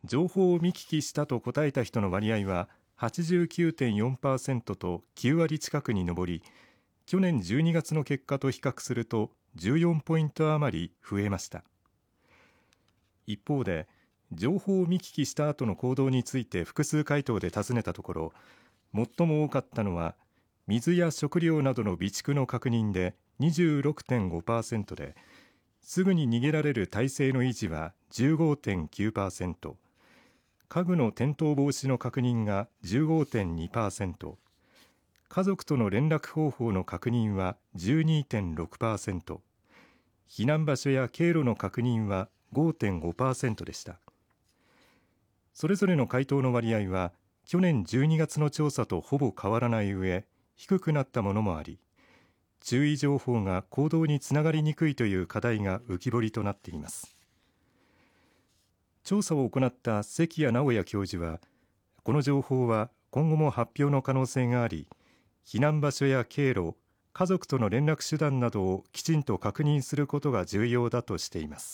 情報を見聞きしたと答えた人の割合は 89.4% と9割近くに上り、去年12月の結果と比較すると14ポイント余り増えました。一方で、情報を見聞きした後の行動について複数回答で尋ねたところ、最も多かったのは水や食料などの備蓄の確認で 26.5% で、すぐに逃げられる体制の維持は 15.9%、家具の転倒防止の確認が 15.2%、家族との連絡方法の確認は 12.6%、避難場所や経路の確認は 5.5% でした。それぞれの回答の割合は去年12月の調査とほぼ変わらない上、低くなったものもあり、注意情報が行動につながりにくいという課題が浮き彫りとなっています。調査を行った関谷直也教授は、この情報は今後も発表の可能性があり、避難場所や経路、家族との連絡手段などをきちんと確認することが重要だとしています。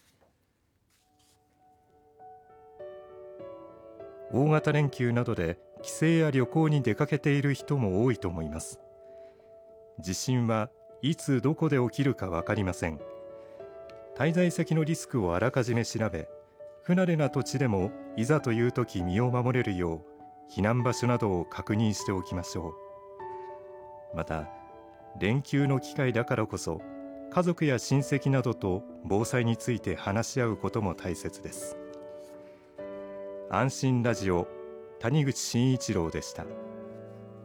大型連休などで帰省や旅行に出かけている人も多いと思います。地震はいつどこで起きるか分かりません。滞在先のリスクをあらかじめ調べ、不慣れな土地でもいざという時身を守れるよう避難場所などを確認しておきましょう。また、連休の機会だからこそ家族や親戚などと防災について話し合うことも大切です。安心ラジオ、谷口真一郎でした。